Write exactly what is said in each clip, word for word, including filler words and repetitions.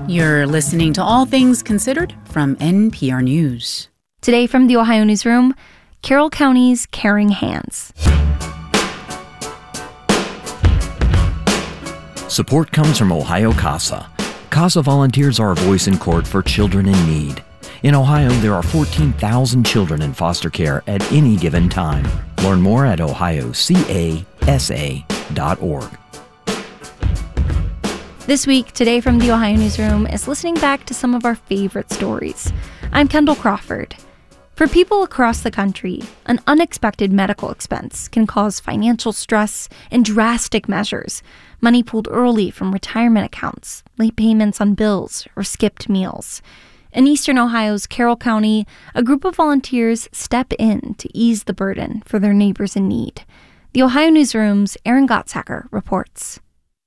You're listening to All Things Considered from N P R News. Today from the Ohio Newsroom, Carroll County's Caring Hands. Support comes from Ohio CASA. CASA volunteers are a voice in court for children in need. In Ohio, there are fourteen thousand children in foster care at any given time. Learn more at ohio casa dot org. This week, Today from the Ohio Newsroom is listening back to some of our favorite stories. I'm Kendall Crawford. For people across the country, an unexpected medical expense can cause financial stress and drastic measures. Money pulled early from retirement accounts, late payments on bills, or skipped meals. In eastern Ohio's Carroll County, a group of volunteers step in to ease the burden for their neighbors in need. The Ohio Newsroom's Erin Gottsacker reports.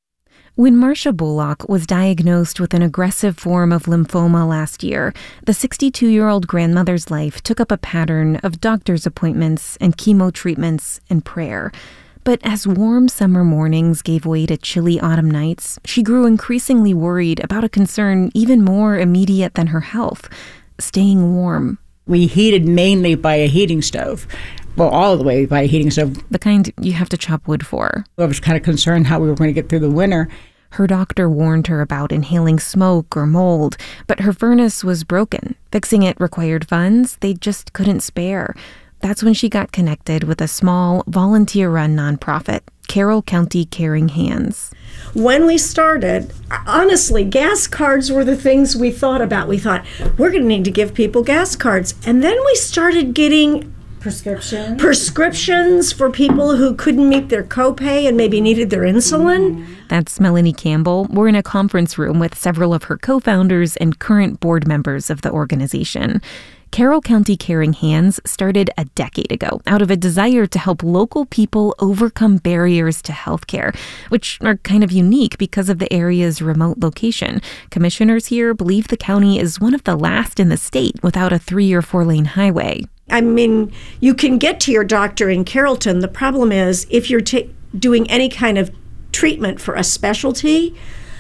When Marcia Bullock was diagnosed with an aggressive form of lymphoma last year, the sixty-two-year-old grandmother's life took up a pattern of doctor's appointments and chemo treatments and prayer. But as warm summer mornings gave way to chilly autumn nights, she grew increasingly worried about a concern even more immediate than her health: staying warm. We heated mainly by a heating stove. Well, all the way by a heating stove. The kind you have to chop wood for. I was kind of concerned how we were going to get through the winter. Her doctor warned her about inhaling smoke or mold, but her furnace was broken. Fixing it required funds they just couldn't spare. That's when she got connected with a small, volunteer-run nonprofit, Carroll County Caring Hands. When we started, honestly, gas cards were the things we thought about. We thought, we're going to need to give people gas cards. And then we started getting Prescriptions? Prescriptions for people who couldn't meet their copay and maybe needed their insulin. That's Melanie Campbell. We're in a conference room with several of her co-founders and current board members of the organization. Carroll County Caring Hands started a decade ago out of a desire to help local people overcome barriers to healthcare, which are kind of unique because of the area's remote location. Commissioners here believe the county is one of the last in the state without a three or four lane highway. I mean, you can get to your doctor in Carrollton. The problem is if you're ta- doing any kind of treatment for a specialty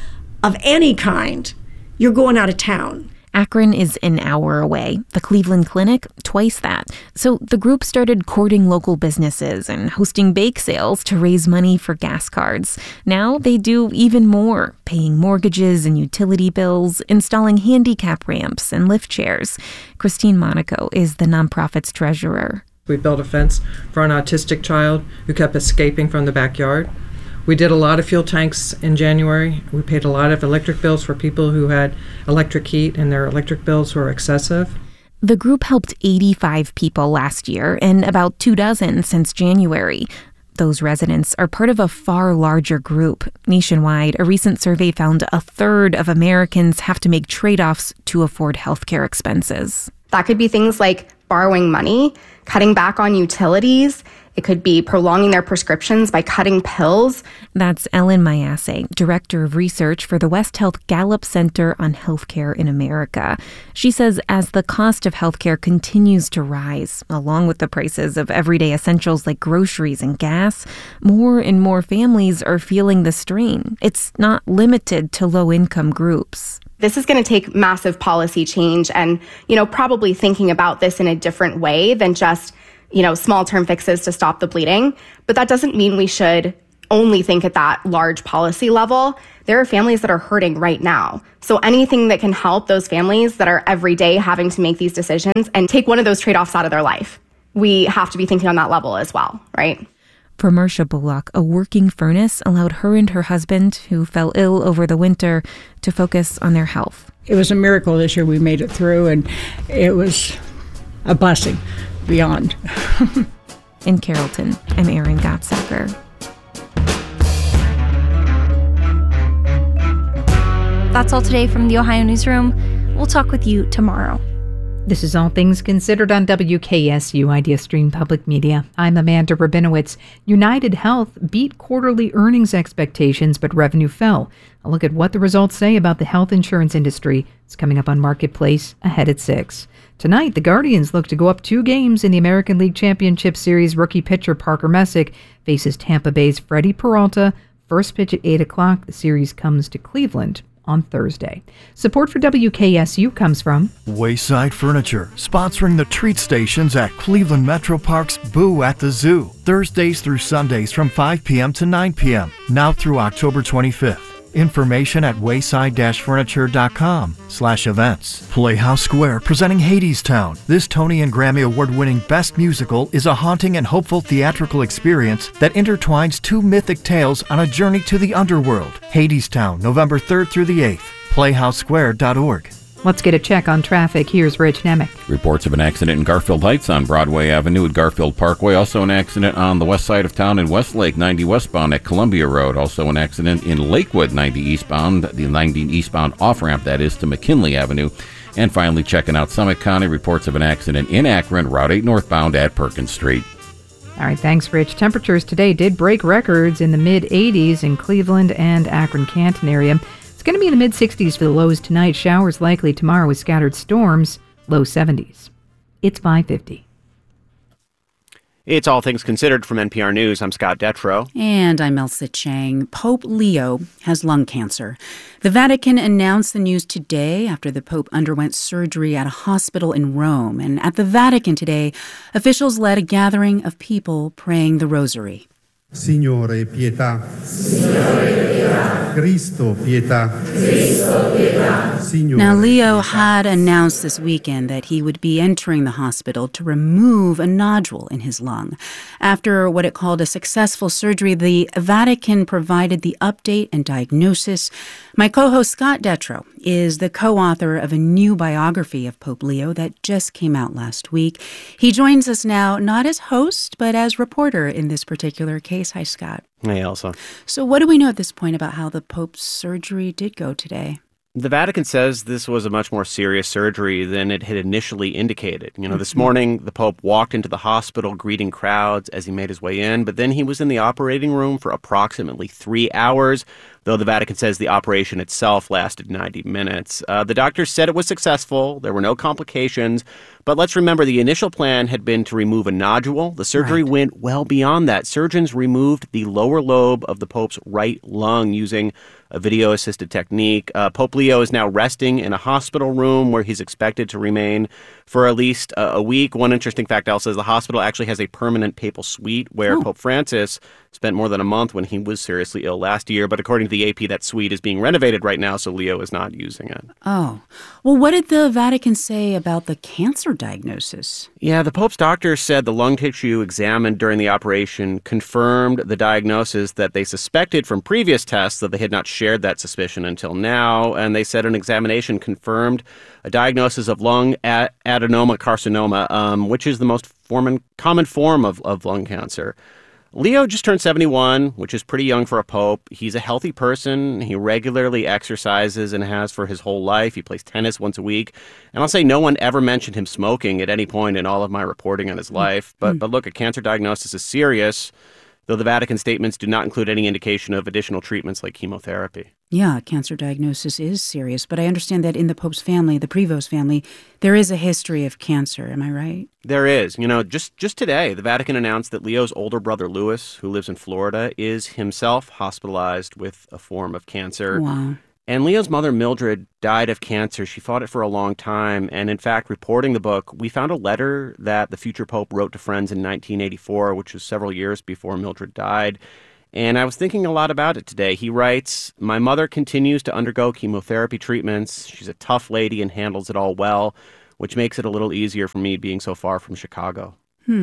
of any kind, you're going out of town. Akron is an hour away. The Cleveland Clinic, twice that. So the group started courting local businesses and hosting bake sales to raise money for gas cards. Now they do even more, paying mortgages and utility bills, installing handicap ramps and lift chairs. Christine Monaco is the nonprofit's treasurer. We built a fence for an autistic child who kept escaping from the backyard. We did a lot of fuel tanks in January. We paid a lot of electric bills for people who had electric heat and their electric bills were excessive. The group helped eighty-five people last year and about two dozen since January. Those residents are part of a far larger group. Nationwide, a recent survey found a third of Americans have to make trade-offs to afford healthcare expenses. That could be things like borrowing money, cutting back on utilities. It could be prolonging their prescriptions by cutting pills. That's Ellen Mayase, Director of Research for the West Health Gallup Center on Healthcare in America. She says as the cost of healthcare continues to rise, along with the prices of everyday essentials like groceries and gas, more and more families are feeling the strain. It's not limited to low-income groups. This is going to take massive policy change and, you know, probably thinking about this in a different way than just, you know, small-term fixes to stop the bleeding. But that doesn't mean we should only think at that large policy level. There are families that are hurting right now. So anything that can help those families that are every day having to make these decisions and take one of those trade-offs out of their life, we have to be thinking on that level as well, right? For Marcia Bullock, a working furnace allowed her and her husband, who fell ill over the winter, to focus on their health. It was a miracle this year we made it through, and it was a blessing beyond. In Carrollton, I'm Erin Gottsacker. That's all today from the Ohio Newsroom. We'll talk with you tomorrow. This is All Things Considered on W K S U Idea Stream Public Media. I'm Amanda Rabinowitz. United Health beat quarterly earnings expectations, but revenue fell. A look at what the results say about the health insurance industry is coming up on Marketplace ahead at six. Tonight, the Guardians look to go up two games in the American League Championship Series. Rookie pitcher Parker Messick faces Tampa Bay's Freddie Peralta. First pitch at eight o'clock. The series comes to Cleveland on Thursday. Support for W K S U comes from Wayside Furniture, sponsoring the treat stations at Cleveland Metro Park's Boo at the Zoo, Thursdays through Sundays from five p.m. to nine p.m., now through October twenty-fifth. Information at wayside-furniture.com slash events. Playhouse Square presenting Hadestown. This Tony and Grammy Award-winning Best Musical is a haunting and hopeful theatrical experience that intertwines two mythic tales on a journey to the underworld. Hadestown, November third through the eighth. playhouse square dot org. Let's get a check on traffic. Here's Rich Nemec. Reports of an accident in Garfield Heights on Broadway Avenue at Garfield Parkway. Also an accident on the west side of town in Westlake, ninety westbound at Columbia Road. Also an accident in Lakewood, ninety eastbound, the ninety eastbound off-ramp, that is, to McKinley Avenue. And finally, checking out Summit County, reports of an accident in Akron, Route eight northbound at Perkins Street. All right, thanks, Rich. Temperatures today did break records in the mid-eighties in Cleveland and Akron-Canton area. It's going to be in the mid-sixties for the lows tonight. Showers likely tomorrow with scattered storms. Low seventies. It's five fifty. It's All Things Considered from N P R News. I'm Scott Detrow. And I'm Elsa Chang. Pope Leo has lung cancer. The Vatican announced the news today after the Pope underwent surgery at a hospital in Rome. And at the Vatican today, officials led a gathering of people praying the rosary. Signore, pietà. Signore, pietà. Cristo, pietà. Cristo, pietà. Signore, now, Leo pietà. had announced this weekend that he would be entering the hospital to remove a nodule in his lung. After what it called a successful surgery, the Vatican provided the update and diagnosis. My co-host Scott Detrow is the co-author of a new biography of Pope Leo that just came out last week. He joins us now not as host, but as reporter in this particular case. Hi, Scott. Hey, Elsa. So what do we know at this point about how the Pope's surgery did go today? The Vatican says this was a much more serious surgery than it had initially indicated. You know, this morning, the Pope walked into the hospital greeting crowds as he made his way in, but then he was in the operating room for approximately three hours, though the Vatican says the operation itself lasted ninety minutes. Uh, the doctors said it was successful. There were no complications. But let's remember, the initial plan had been to remove a nodule. The surgery right. went well beyond that. Surgeons removed the lower lobe of the Pope's right lung using a video-assisted technique. Uh, Pope Leo is now resting in a hospital room where he's expected to remain for at least uh, a week. One interesting fact, Elsa, is the hospital actually has a permanent papal suite where oh. Pope Francis spent more than a month when he was seriously ill last year. But according to the A P, that suite is being renovated right now, so Leo is not using it. Oh. Well, what did the Vatican say about the cancer diagnosis? Yeah, the Pope's doctor said the lung tissue examined during the operation confirmed the diagnosis that they suspected from previous tests, though they had not shared that suspicion until now. And they said an examination confirmed a diagnosis of lung ad- adenoma carcinoma, um, which is the most form- common form of, of lung cancer. Leo just turned seventy-one, which is pretty young for a pope. He's a healthy person. He regularly exercises and has for his whole life. He plays tennis once a week. And I'll say no one ever mentioned him smoking at any point in all of my reporting on his life. But, but look, a cancer diagnosis is serious, though the Vatican statements do not include any indication of additional treatments like chemotherapy. Yeah, cancer diagnosis is serious, but I understand that in the Pope's family, the Prevost family, there is a history of cancer. Am I right? There is. You know, just, just today, the Vatican announced that Leo's older brother, Louis, who lives in Florida, is himself hospitalized with a form of cancer. Wow. And Leo's mother, Mildred, died of cancer. She fought it for a long time. And in fact, reporting the book, we found a letter that the future Pope wrote to friends in nineteen eighty-four, which was several years before Mildred died. And I was thinking a lot about it today. He writes, "My mother continues to undergo chemotherapy treatments. She's a tough lady and handles it all well, which makes it a little easier for me being so far from Chicago." Hmm.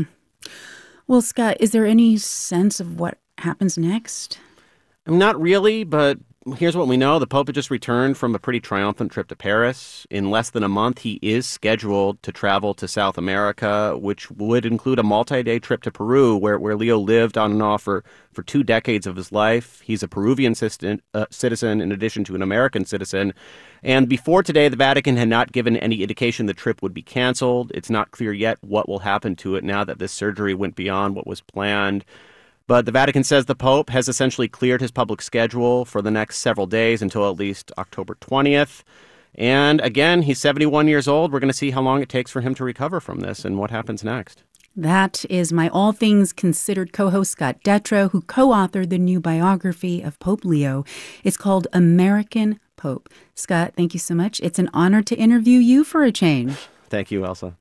Well, Scott, is there any sense of what happens next? Not really, but here's what we know. The Pope had just returned from a pretty triumphant trip to Paris. In less than a month, he is scheduled to travel to South America, which would include a multi-day trip to Peru, where, where Leo lived on and off for, for two decades of his life. He's a Peruvian citizen, uh, citizen in addition to an American citizen. And before today, the Vatican had not given any indication the trip would be canceled. It's not clear yet what will happen to it now that this surgery went beyond what was planned. But the Vatican says the Pope has essentially cleared his public schedule for the next several days until at least October twentieth. And again, he's seventy-one years old. We're going to see how long it takes for him to recover from this and what happens next. That is my All Things Considered co-host Scott Detrow, who co-authored the new biography of Pope Leo. It's called American Pope. Scott, thank you so much. It's an honor to interview you for a change. Thank you, Elsa.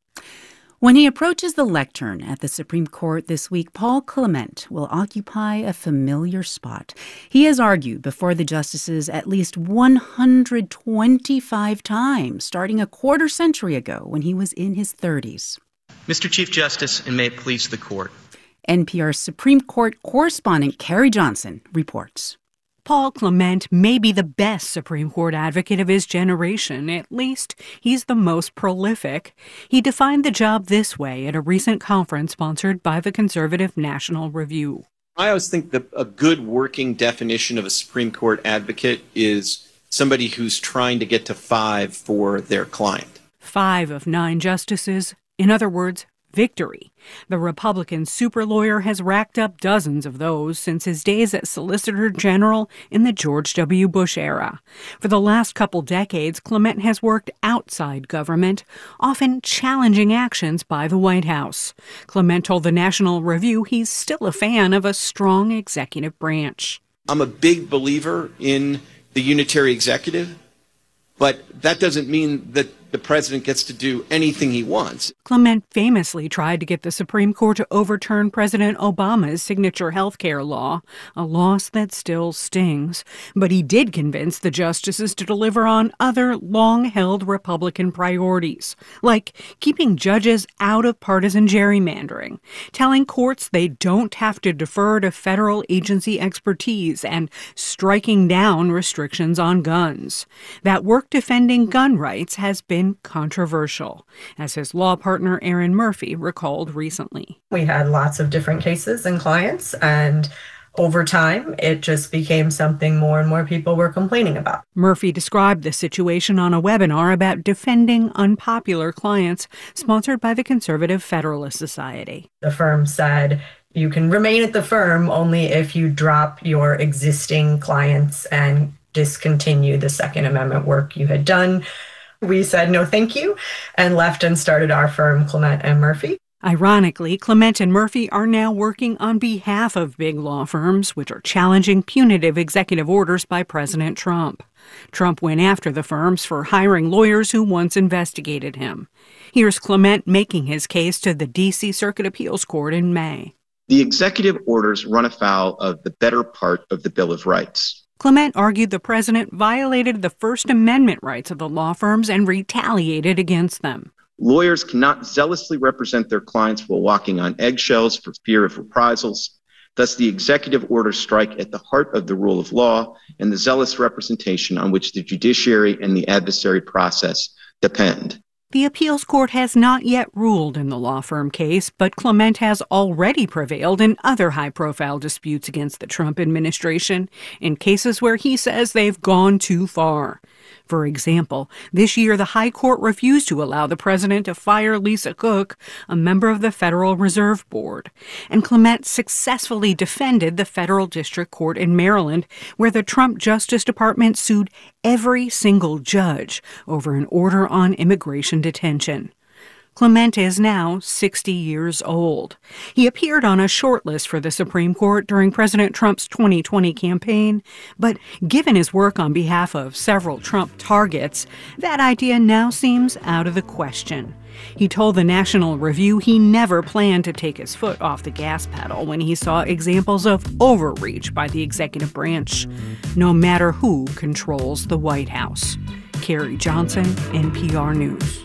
When he approaches the lectern at the Supreme Court this week, Paul Clement will occupy a familiar spot. He has argued before the justices at least one hundred twenty-five times, starting a quarter century ago when he was in his thirties. Mister Chief Justice, and may it please the court. N P R Supreme Court correspondent Carrie Johnson reports. Paul Clement may be the best Supreme Court advocate of his generation. At least, he's the most prolific. He defined the job this way at a recent conference sponsored by the conservative National Review. I always think that a good working definition of a Supreme Court advocate is somebody who's trying to get to five for their client. Five of nine justices. In other words, victory. The Republican super lawyer has racked up dozens of those since his days as Solicitor General in the George W. Bush era. For the last couple decades, Clement has worked outside government, often challenging actions by the White House. Clement told the National Review he's still a fan of a strong executive branch. I'm a big believer in the unitary executive, but that doesn't mean that the president gets to do anything he wants. Clement famously tried to get the Supreme Court to overturn President Obama's signature health care law, a loss that still stings. But he did convince the justices to deliver on other long-held Republican priorities, like keeping judges out of partisan gerrymandering, telling courts they don't have to defer to federal agency expertise, and striking down restrictions on guns. That work defending gun rights has been controversial, as his law partner Erin Murphy recalled recently. We had lots of different cases and clients, and over time, it just became something more and more people were complaining about. Murphy described the situation on a webinar about defending unpopular clients sponsored by the Conservative Federalist Society. The firm said, you can remain at the firm only if you drop your existing clients and discontinue the Second Amendment work you had done. We said no thank you and left and started our firm, Clement and Murphy. Ironically, Clement and Murphy are now working on behalf of big law firms, which are challenging punitive executive orders by President Trump. Trump went after the firms for hiring lawyers who once investigated him. Here's Clement making his case to the D C Circuit Appeals Court in May. The executive orders run afoul of the better part of the Bill of Rights. Clement argued the president violated the First Amendment rights of the law firms and retaliated against them. Lawyers cannot zealously represent their clients while walking on eggshells for fear of reprisals. Thus, the executive orders strike at the heart of the rule of law and the zealous representation on which the judiciary and the adversary process depend. The appeals court has not yet ruled in the law firm case, but Clement has already prevailed in other high-profile disputes against the Trump administration, in cases where he says they've gone too far. For example, this year the High Court refused to allow the president to fire Lisa Cook, a member of the Federal Reserve Board. And Clement successfully defended the Federal District Court in Maryland, where the Trump Justice Department sued every single judge over an order on immigration detention. Clement is now sixty years old. He appeared on a short list for the Supreme Court during President Trump's twenty twenty campaign, but given his work on behalf of several Trump targets, that idea now seems out of the question. He told the National Review he never planned to take his foot off the gas pedal when he saw examples of overreach by the executive branch, no matter who controls the White House. Carrie Johnson, N P R News.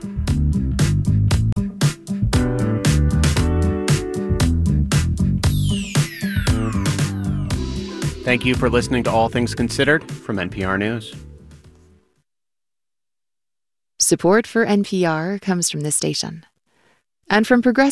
Thank you for listening to All Things Considered from N P R News. Support for N P R comes from this station and from Progressive.